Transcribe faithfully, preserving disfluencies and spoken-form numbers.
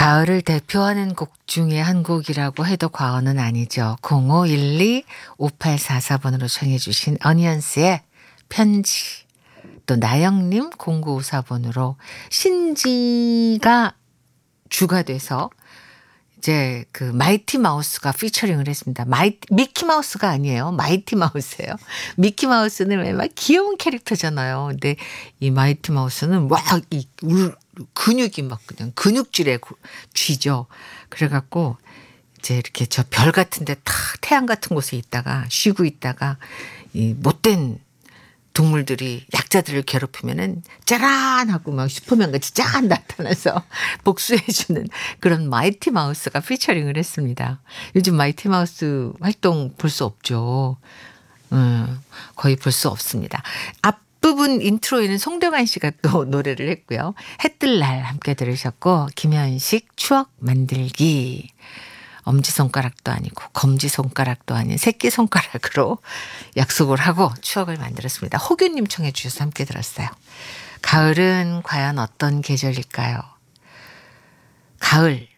가을을 대표하는 곡 중에 한 곡이라고 해도 과언은 아니죠. 공오일이 오팔사사 번으로 청해 주신 어니언스의 편지. 또 나영님 공구오사 번으로 신지가 주가 돼서 이제 그 마이티 마우스가 피처링을 했습니다. 마이 미키 마우스가 아니에요. 마이티 마우스예요. 미키 마우스는 왜 막 귀여운 캐릭터잖아요. 근데 이 마이티 마우스는 막이 근육이 막 그냥 근육질에 쥐죠. 그래갖고 이제 이렇게 저 별 같은데 탁 태양 같은 곳에 있다가 쉬고 있다가 이 못된 동물들이 약자들을 괴롭히면은 짜란 하고 막 슈퍼맨 같이 짠 나타나서 복수해주는 그런 마이티 마우스가 피처링을 했습니다. 요즘 마이티 마우스 활동 볼 수 없죠. 음, 거의 볼 수 없습니다. 앞부분 인트로에는 송대관 씨가 또 노래를 했고요. 해뜰 날 함께 들으셨고 김현식 추억 만들기. 엄지손가락도 아니고 검지손가락도 아닌 새끼손가락으로 약속을 하고 추억을 만들었습니다. 호규님 청해 주셔서 함께 들었어요. 가을은 과연 어떤 계절일까요? 가을.